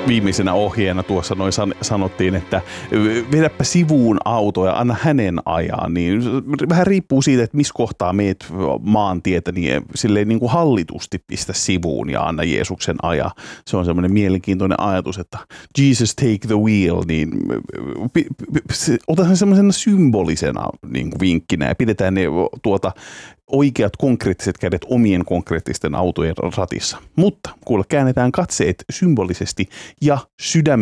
viimeisenä ohjeena tuossa noin sanottiin, että vedäpä sivuun auto ja anna hänen ajaa. Niin vähän riippuu siitä, että missä kohtaa meet maantietä, niin silleen niin kuin hallitusti pistä sivuun ja anna Jeesuksen ajaa. Se on semmoinen mielenkiintoinen ajatus, että Jesus take the wheel, niin otan sen semmoisena symbolisena niin kuin vinkkinä ja pidetään ne oikeat konkreettiset kädet omien konkreettisten autojen ratissa. Mutta kuule, käännetään katseet symbolisesti ja sydämellisesti